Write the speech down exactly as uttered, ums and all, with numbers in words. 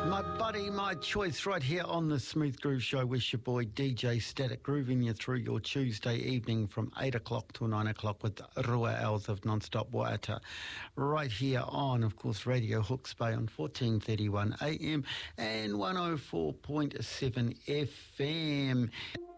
My buddy, my choice, right here on the Smooth Groove Show with your boy D J Static, grooving you through your Tuesday evening from eight o'clock till nine o'clock with Rua hours of non-stop waiata. Right here on, of course, Radio Hawke's Bay on fourteen thirty-one A M and one oh four point seven F M.